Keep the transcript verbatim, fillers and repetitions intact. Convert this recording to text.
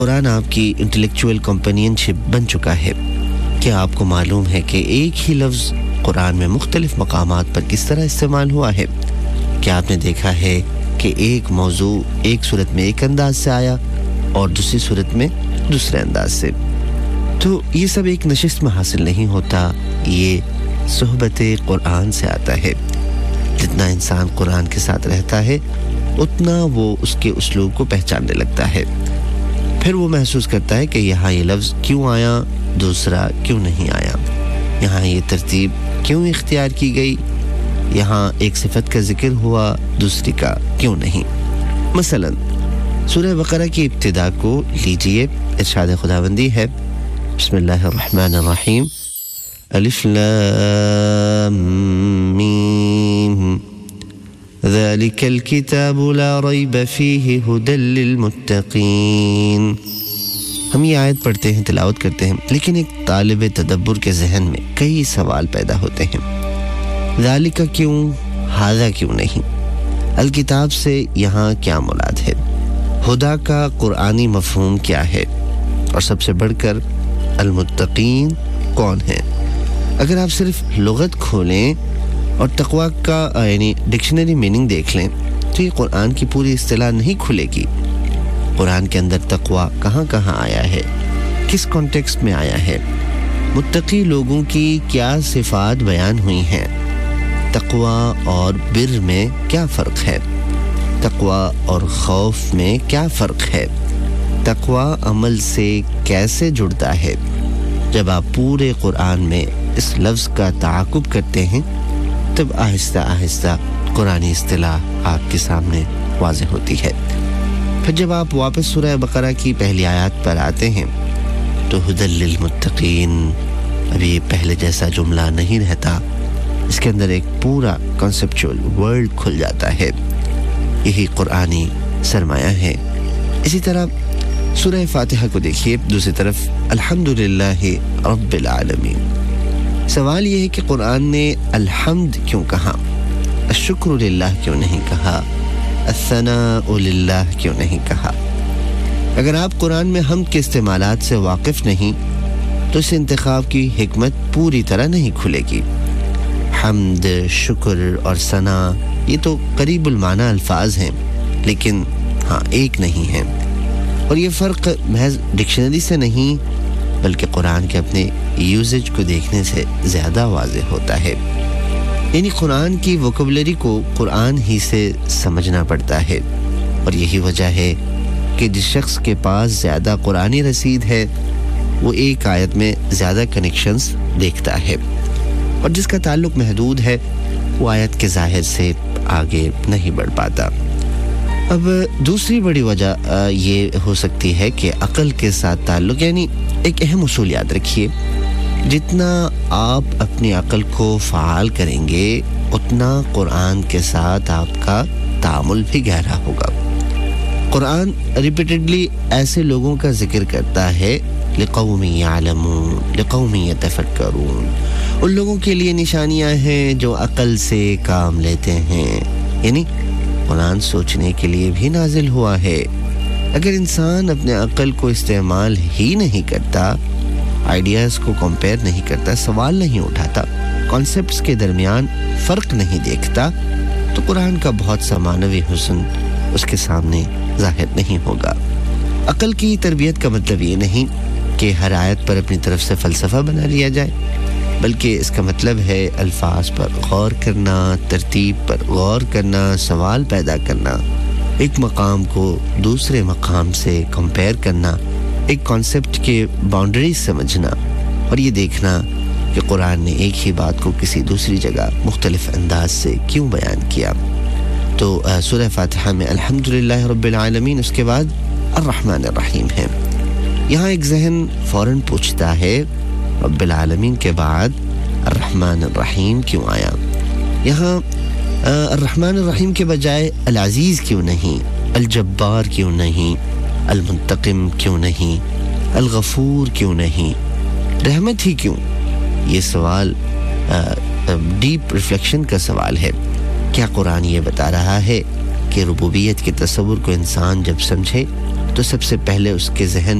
कुरान आपकी intellectual companionship बन चुका है। क्या आपको मालूम है कि एक ही लफ्ज़ कुरान में मुख्तलिफ मकामात पर किस तरह इस्तेमाल हुआ है? क्या आपने देखा है कि एक मौजू एक सूरत में एक अंदाज से आया और दूसरी सूरत में दूसरे अंदाज से? तो ये सब एक नशिस्त में हासिल नहीं होता, ये सोहबत कुरान से आता है। जितना इंसान कुरान के साथ रहता है उतना वो उसके उसलूब को पहचानने लगता है। फिर वो महसूस करता है कि यहाँ ये लफ्ज़ क्यों आया, दूसरा क्यों नहीं आया, यहाँ ये तरतीब क्यों इख्तियार की गई, यहाँ एक सिफत का जिक्र हुआ दूसरी का क्यों नहीं। मसलन सूरह बकरा की इब्तिदा को लीजिए, इरशाद खुदाबंदी है बिस्मिल्लाहिर्रहमानिर्रहीम अलिफ लाम मीम ज़ालिकल किताबु ला रैब फ़ीहि हुदल लिलमुत्तक़ीन। हम ये आयत पढ़ते हैं, तिलावत करते हैं, लेकिन एक तालिब तदब्बुर के जहन में कई सवाल पैदा होते हैं। ज़ालिका क्यों, हाज़ा क्यों नहीं, अल किताब से यहाँ क्या मुराद है, हुदा का कुरानी मफ़हूम क्या है, और सबसे बढ़कर अल मुत्तक़ीन कौन है। अगर आप सिर्फ लुगत खोलें और तक़वा का यानी डिक्शनरी मीनिंग देख लें तो ये कुरान की पूरी इस्तिलाह नहीं खुलेगी। कुरान के अंदर तक़वा कहाँ कहाँ आया है, किस कॉन्टेक्स्ट में आया है, मुत्तकी लोगों की क्या सिफ़ात बयान हुई हैं, तक़वा और बिर में क्या फ़र्क है, तक़वा और खौफ में क्या फ़र्क है, तक़वा अमल से कैसे जुड़ता है। जब आप पूरे कुरान में इस लफ्ज़ का ताक़ुब करते हैं तब आहिस्ता आहिस्ता कुरानी इस्तिलाह आपके सामने वाज़ेह होती है। फिर जब आप वापस सूरह बकरा की पहली आयत पर आते हैं तो हुदल लिल मुत्तक़ीन, अभी पहले जैसा जुमला नहीं रहता, इसके अंदर एक पूरा कॉन्सेप्चुअल वर्ल्ड खुल जाता है। यही कुरानी सरमाया है। इसी तरह सूरह फातिहा को देखिए, दूसरी तरफ अल्हम्दुलिल्लाहि रब्बिल आलमीन। सवाल ये है कि कुरान ने अल्हम्द क्यों कहा, अश्शुक्र लिल्लाह क्यों नहीं कहा, अस्सनाउ लिल्लाह क्यों नहीं कहा। अगर आप कुरान में हम्द के इस्तेमालात से वाकिफ़ नहीं तो इस इंतखाब की हिकमत पूरी तरह नहीं खुलेगी। हम्द, शुक्र और सना ये तो करीबुल माना अल्फाज हैं, लेकिन हाँ एक नहीं हैं, और ये फ़र्क महज डिक्शनरी से नहीं बल्कि कुरान के अपने यूजेज को देखने से ज़्यादा वाज़ेह होता है। यानी कुरान की वोकैबुलरी को कुरान ही से समझना पड़ता है, और यही वजह है कि जिस शख्स के पास ज़्यादा कुरानी रसीद है वो एक आयत में ज़्यादा कनेक्शंस देखता है, और जिसका ताल्लुक़ महदूद है वो आयत के ज़ाहिर से आगे नहीं बढ़ पाता। अब दूसरी बड़ी वजह ये हो सकती है कि अक़ल के साथ ताल्लुक़, यानी एक अहम उसूल याद रखिए, जितना आप अपनी अक़ल को फ़ाल करेंगे उतना कुरान के साथ आपका तामुल भी गहरा होगा। कुरान रिपीटेडली ऐसे लोगों का जिक्र करता है लिक़ौमी यअलमून लिक़ौमी यतफ़क्करून, उन लोगों के लिए निशानियां हैं जो अक़ल से काम लेते हैं। यानी कुरान सोचने के लिए भी नाजिल हुआ है। अगर इंसान अपने अक़ल को इस्तेमाल ही नहीं करता, आइडियाज़ को कंपेयर नहीं करता, सवाल नहीं उठाता, कॉन्सेप्ट्स के दरमियान फ़र्क नहीं देखता, तो कुरान का बहुत सा मानवी हुस्न उसके सामने ज़ाहिर नहीं होगा। अक़ल की तरबियत का मतलब ये नहीं कि हर आयत पर अपनी तरफ से फ़लसफ़ा बना लिया जाए, बल्कि इसका मतलब है अल्फाज पर गौर करना, तरतीब पर गौर करना, सवाल पैदा करना, एक मकाम को दूसरे मकाम से कंपेयर करना, एक कॉन्सेप्ट के बाउंड्रीज समझना, और ये देखना कि कुरान ने एक ही बात को किसी दूसरी जगह मुख्तलिफ अंदाज से क्यों बयान किया। तो सूरह फातिहा में अल्हम्दुलिल्लाह रब्बिल आलमीन, उसके बाद अर्रहमान अर्रहीम है। यहाँ एक जहन फ़ौरन पूछता है रब्बिल आलमीन के बाद अर्रहमान अर्रहीम क्यों आया। यहाँ अर्रहमान अर्रहीम के बजाय अल अज़ीज़ क्यों नहीं, अल जब्बार क्यों नहीं, अल मुंतकिम क्यों नहीं, अल गफूर क्यों नहीं, रहमत ही क्यों। ये सवाल डीप रिफ्लेक्शन का सवाल है। क्या कुरान ये बता रहा है कि रुबूबियत के तस्वुर को इंसान जब समझे تو سب سے پہلے اس کے ذہن